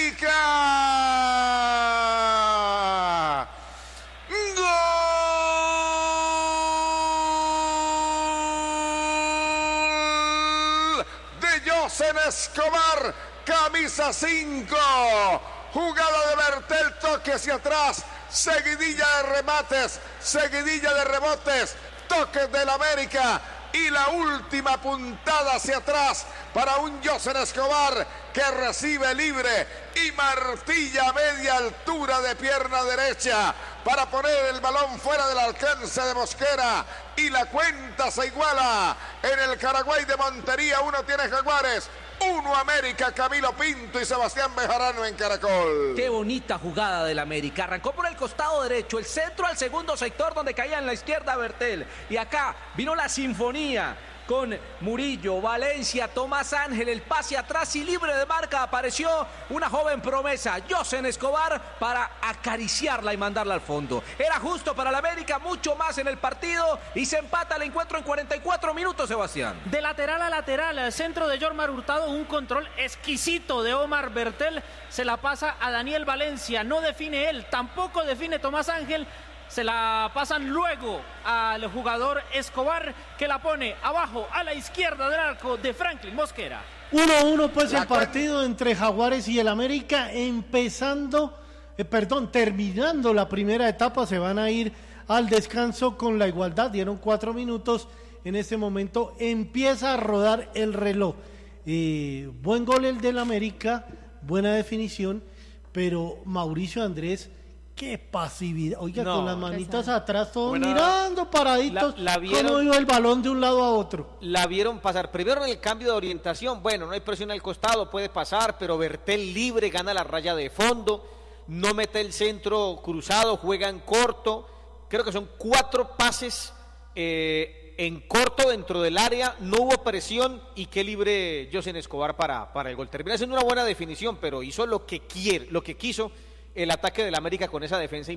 América. Gol de Yosen Escobar, camisa 5. Jugada de Bertel, toque hacia atrás, seguidilla de remates, seguidilla de rebotes, toques del América y la última puntada hacia atrás para un Yosen Escobar que recibe libre y martilla a media altura de pierna derecha para poner el balón fuera del alcance de Mosquera, y la cuenta se iguala en el Caraguay de Montería. 1 tiene Jaguares, 1 América. Camilo Pinto y Sebastián Bejarano en Caracol. Qué bonita jugada del América. Arrancó por el costado derecho, el centro al segundo sector donde caía en la izquierda Bertel. Y acá vino la sinfonía con Murillo, Valencia, Tomás Ángel, el pase atrás y libre de marca apareció una joven promesa, Yosen Escobar, para acariciarla y mandarla al fondo. Era justo para el América, mucho más en el partido, y se empata el encuentro en 44 minutos, Sebastián. De lateral a lateral, al centro de Jormar Hurtado, un control exquisito de Omar Bertel, se la pasa a Daniel Valencia, no define él, tampoco define Tomás Ángel. Se la pasan luego al jugador Escobar, que la pone abajo a la izquierda del arco de Franklin Mosquera. 1-1 pues el partido entre Jaguares y el América, terminando la primera etapa. Se van a ir al descanso con la igualdad, dieron 4 minutos. En este momento empieza a rodar el reloj. Buen gol el del América, buena definición, pero Mauricio Andrés, qué pasividad, oiga, con las manitas atrás, todos mirando paraditos, cómo iba el balón de un lado a otro. La vieron pasar, primero en el cambio de orientación, bueno, no hay presión al costado, puede pasar, pero Bertel libre, gana la raya de fondo, no mete el centro cruzado, juega en corto, creo que son 4 pases en corto dentro del área, no hubo presión, y qué libre Yosen Escobar para el gol. Termina siendo una buena definición, pero hizo lo que quiso el ataque del América con esa defensa.